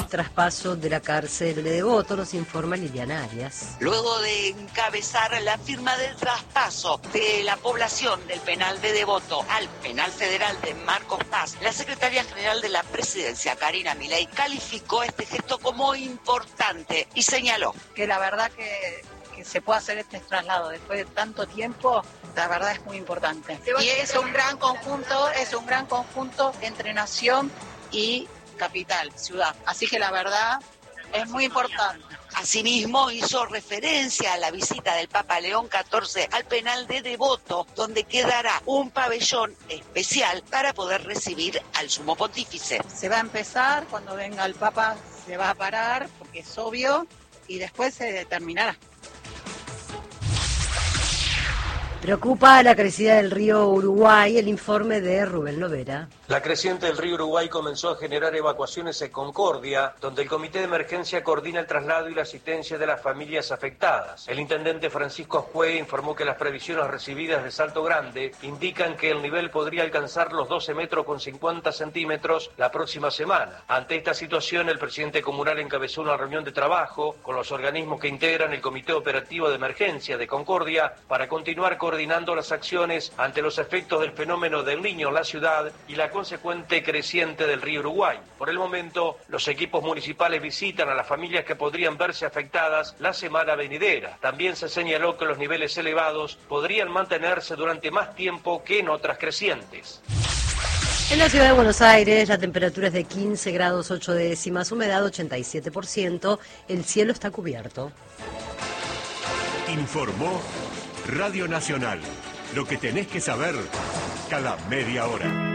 traspaso de la cárcel de Devoto, nos informa Liliana Arias. Luego de encabezar la firma del traspaso de la población del penal de Devoto al penal federal de Marcos Paz, la secretaria general de la presidencia, Karina Milei, calificó este gesto como importante y señaló que la verdad que se pueda hacer este traslado después de tanto tiempo, la verdad es muy importante. Y es un gran conjunto entre nación y capital, ciudad. Así que la verdad es muy importante. Asimismo, hizo referencia a la visita del Papa León XIV al penal de Devoto, donde quedará un pabellón especial para poder recibir al sumo pontífice. Se va a empezar, cuando venga el Papa se va a parar, porque es obvio, y después se determinará. Preocupa la crecida del río Uruguay, el informe de Rubén Lovera. La creciente del río Uruguay comenzó a generar evacuaciones en Concordia, donde el Comité de Emergencia coordina el traslado y la asistencia de las familias afectadas. El intendente Francisco Ascué informó que las previsiones recibidas de Salto Grande indican que el nivel podría alcanzar los 12 metros con 50 centímetros la próxima semana. Ante esta situación, el presidente comunal encabezó una reunión de trabajo con los organismos que integran el Comité Operativo de Emergencia de Concordia para continuar coordinando las acciones ante los efectos del fenómeno del Niño en la ciudad y la consecuente creciente del río Uruguay. Por el momento, los equipos municipales visitan a las familias que podrían verse afectadas la semana venidera. También se señaló que los niveles elevados podrían mantenerse durante más tiempo que en otras crecientes. En la ciudad de Buenos Aires, la temperatura es de 15 grados 8 décimas, humedad 87%, el cielo está cubierto. Informó Radio Nacional. Lo que tenés que saber cada media hora.